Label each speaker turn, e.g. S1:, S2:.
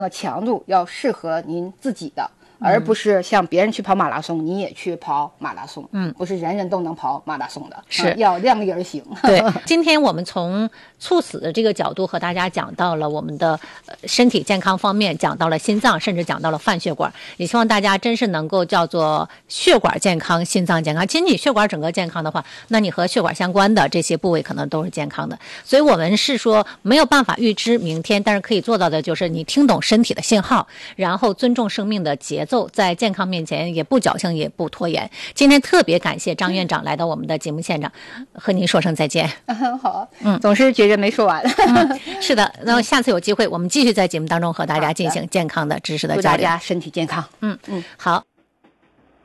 S1: 强度要适合您自己的。而不是像别人去跑马拉松，你也去跑马拉松。不是人人都能跑马拉松的，
S2: 是
S1: 要量力而行。
S2: 对，今天我们从猝死的这个角度和大家讲到了我们的身体健康方面，讲到了心脏，甚至讲到了泛血管。也希望大家真是能够叫做血管健康、心脏健康。其实你血管整个健康的话，那你和血管相关的这些部位可能都是健康的。所以我们是说没有办法预知明天，但是可以做到的就是你听懂身体的信号，然后尊重生命的节奏，在健康面前也不侥幸也不拖延。今天特别感谢张院长来到我们的节目现场，和您说声再见。
S1: 好，总是觉着没说完。
S2: 是的，那么下次有机会我们继续在节目当中和大家进行健康的知识的交流。
S1: 祝大家身体健康。
S2: 好。